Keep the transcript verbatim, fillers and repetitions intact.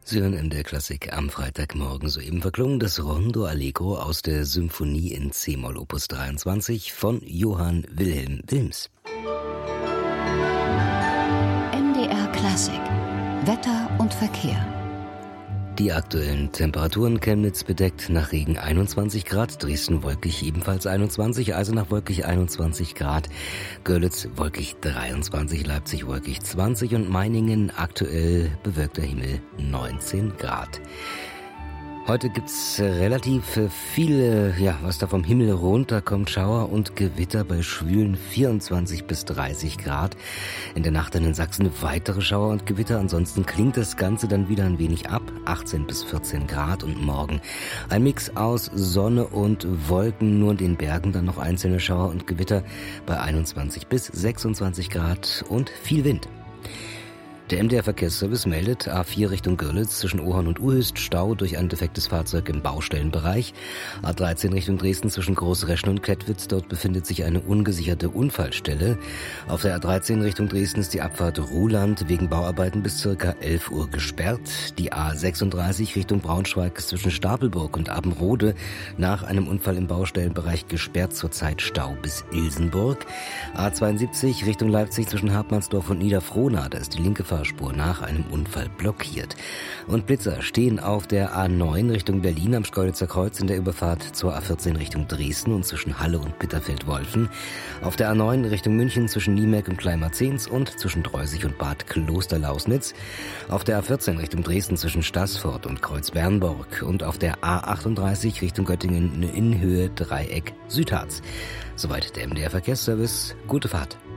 Sie hören M D R Klassik am Freitagmorgen, soeben verklungen das Rondo Allegro aus der Symphonie in C-Moll Opus dreiundzwanzig von Johann Wilhelm Wilms. M D R Klassik, Wetter und Verkehr. Die aktuellen Temperaturen: Chemnitz bedeckt, nach Regen einundzwanzig Grad, Dresden wolkig ebenfalls einundzwanzig, Eisenach wolkig einundzwanzig Grad, Görlitz wolkig dreiundzwanzig, Leipzig wolkig zwanzig und Meiningen aktuell bewölkter Himmel neunzehn Grad. Heute gibt's relativ viele, ja, was da vom Himmel runterkommt, Schauer und Gewitter bei schwülen vierundzwanzig bis dreißig Grad. In der Nacht dann in Sachsen weitere Schauer und Gewitter. Ansonsten klingt das Ganze dann wieder ein wenig ab. achtzehn bis vierzehn Grad und morgen ein Mix aus Sonne und Wolken. Nur in den Bergen dann noch einzelne Schauer und Gewitter bei einundzwanzig bis sechsundzwanzig Grad und viel Wind. Der M D R-Verkehrsservice meldet: A vier Richtung Görlitz zwischen Ohorn und Uhöst, Stau durch ein defektes Fahrzeug im Baustellenbereich. A dreizehn Richtung Dresden zwischen Großreschen und Kettwitz, dort befindet sich eine ungesicherte Unfallstelle. Auf der A dreizehn Richtung Dresden ist die Abfahrt Ruhland wegen Bauarbeiten bis circa elf Uhr gesperrt. Die A sechsunddreißig Richtung Braunschweig ist zwischen Stapelburg und Abenrode nach einem Unfall im Baustellenbereich gesperrt, zurzeit Stau bis Ilsenburg. A zweiundsiebzig Richtung Leipzig zwischen Hartmannsdorf und Niederfrohna, da ist die linke Fahrspur nach einem Unfall blockiert. Und Blitzer stehen auf der A neun Richtung Berlin am Schkeuditzer Kreuz in der Überfahrt zur A vierzehn Richtung Dresden und zwischen Halle und Bitterfeld-Wolfen. Auf der A neun Richtung München zwischen Niemek und Kleinmarzens und zwischen Dreusig und Bad Klosterlausnitz. Auf der A vierzehn Richtung Dresden zwischen Staßfurt und Kreuzbernburg. Und auf der A achtunddreißig Richtung Göttingen in Höhe Dreieck Südharz. Soweit der M D R Verkehrsservice. Gute Fahrt.